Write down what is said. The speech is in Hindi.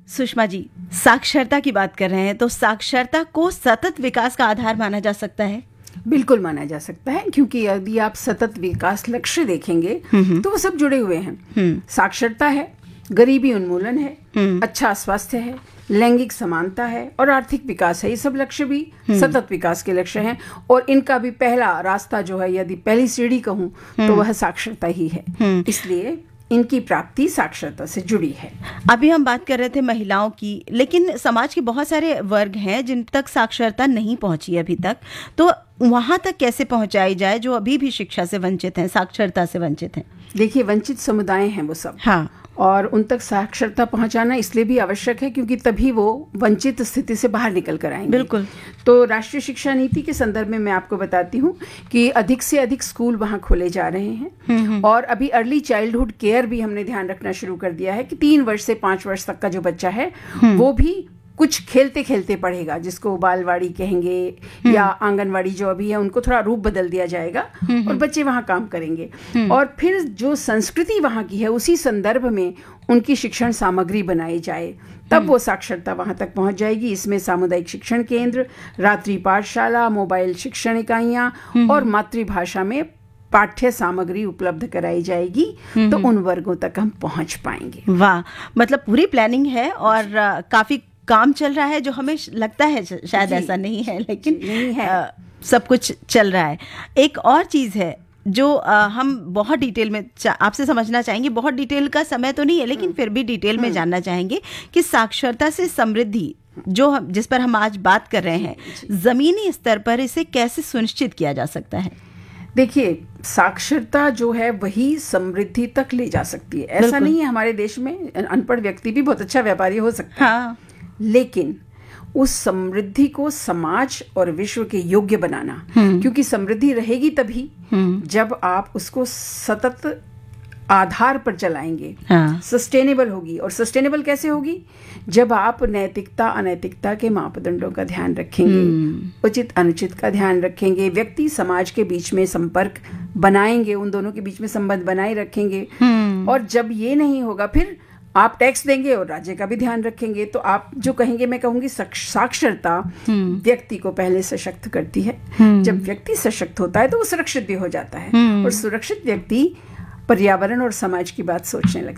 सुषमा जी, साक्षरता की बात कर रहे हैं, तो साक्षरता को सतत विकास का आधार माना जा सकता है? बिल्कुल माना जा सकता है, क्योंकि यदि आप सतत विकास लक्ष्य देखेंगे तो वो सब जुड़े हुए हैं। साक्षरता है, गरीबी उन्मूलन है, अच्छा स्वास्थ्य है, लैंगिक समानता है और आर्थिक विकास है। ये सब लक्ष्य भी सतत विकास के लक्ष्य हैं और इनका भी पहला रास्ता जो है, यदि पहली सीढ़ी कहूँ तो वह साक्षरता ही है। इसलिए इनकी प्राप्ति साक्षरता से जुड़ी है। अभी हम बात कर रहे थे महिलाओं की, लेकिन समाज के बहुत सारे वर्ग हैं जिन तक साक्षरता नहीं पहुंची अभी तक, तो वहां तक कैसे पहुंचाई जाए जो अभी भी शिक्षा से वंचित हैं, साक्षरता से वंचित हैं? देखिए, वंचित समुदाय हैं वो सब। हाँ, और उन तक साक्षरता पहुंचाना इसलिए भी आवश्यक है क्योंकि तभी वो वंचित स्थिति से बाहर निकल कर आएंगे। बिल्कुल। तो राष्ट्रीय शिक्षा नीति के संदर्भ में मैं आपको बताती हूँ कि अधिक से अधिक स्कूल वहाँ खोले जा रहे हैं और अभी अर्ली चाइल्डहुड केयर भी हमने ध्यान रखना शुरू कर दिया है कि 3 वर्ष से 5 वर्ष तक का जो बच्चा है वो भी कुछ खेलते खेलते पढ़ेगा, जिसको बालवाड़ी कहेंगे या आंगनवाड़ी जो अभी है, उनको थोड़ा रूप बदल दिया जाएगा और बच्चे वहाँ काम करेंगे। और फिर जो संस्कृति वहाँ की है उसी संदर्भ में उनकी शिक्षण सामग्री बनाई जाए, तब वो साक्षरता वहाँ तक पहुँच जाएगी। इसमें सामुदायिक शिक्षण केंद्र, रात्रि पाठशाला, मोबाइल शिक्षण इकाइयाँ और मातृभाषा में पाठ्य सामग्री उपलब्ध कराई जाएगी, तो उन वर्गों तक हम पहुँच पाएंगे। वाह, मतलब पूरी प्लानिंग है और काफी काम चल रहा है, जो हमें लगता है शायद ऐसा नहीं है, लेकिन नहीं है। सब कुछ चल रहा है। एक और चीज़ है जो हम बहुत डिटेल में आपसे समझना चाहेंगे। बहुत डिटेल का समय तो नहीं है, लेकिन फिर भी डिटेल में जानना चाहेंगे कि साक्षरता से समृद्धि जो जिस पर हम आज बात कर रहे हैं, जमीनी स्तर पर इसे कैसे सुनिश्चित किया जा सकता है? देखिए, साक्षरता जो है वही समृद्धि तक ले जा सकती है। ऐसा नहीं है, हमारे देश में अनपढ़ व्यक्ति भी बहुत अच्छा व्यापारी हो सकता है। हाँ। लेकिन उस समृद्धि को समाज और विश्व के योग्य बनाना, क्योंकि समृद्धि रहेगी तभी जब आप उसको सतत आधार पर चलाएंगे। हाँ। सस्टेनेबल होगी। और सस्टेनेबल कैसे होगी? जब आप नैतिकता अनैतिकता के मापदंडों का ध्यान रखेंगे, उचित अनुचित का ध्यान रखेंगे, व्यक्ति समाज के बीच में संपर्क बनाएंगे, उन दोनों के बीच में संबंध बनाए रखेंगे। और जब ये नहीं होगा, फिर आप टैक्स देंगे और राज्य का भी ध्यान रखेंगे, तो आप जो कहेंगे, मैं कहूंगी साक्षरता व्यक्ति को पहले सशक्त करती है। जब व्यक्ति सशक्त होता है तो वो सुरक्षित भी हो जाता है और सुरक्षित व्यक्ति पर्यावरण और समाज की बात सोचने लगता है।